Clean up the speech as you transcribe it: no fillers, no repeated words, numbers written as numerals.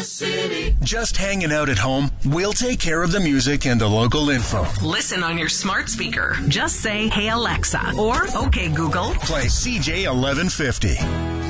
City. Just hanging out at home? We'll take care of the music and the local info. Listen on your smart speaker. Just say, "Hey Alexa," or "Okay Google." Play CJ 1150.